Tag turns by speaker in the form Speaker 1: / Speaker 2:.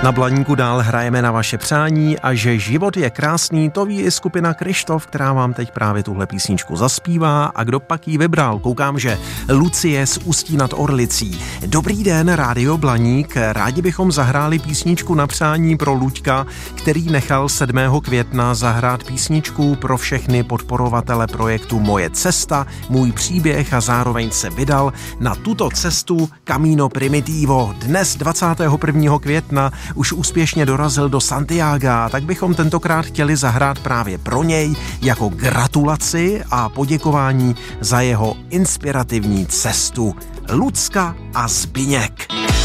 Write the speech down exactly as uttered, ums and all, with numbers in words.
Speaker 1: Na Blaníku dál hrajeme na vaše přání a že život je krásný, to ví i skupina Kryštof, která vám teď právě tuhle písničku zaspívá. A kdo pak jí vybral? Koukám, že Lucie z Ústí nad Orlicí. Dobrý den, Rádio Blaník. Rádi bychom zahráli písničku na přání pro Luďka, který nechal sedmého května zahrát písničku pro všechny podporovatele projektu Moje cesta, můj příběh a zároveň se vydal na tuto cestu Camino Primitivo. Dnes dvacátého prvního května už úspěšně dorazil do Santiaga, tak bychom tentokrát chtěli zahrát právě pro něj jako gratulaci a poděkování za jeho inspirativní cestu. Lucka a Zbyněk.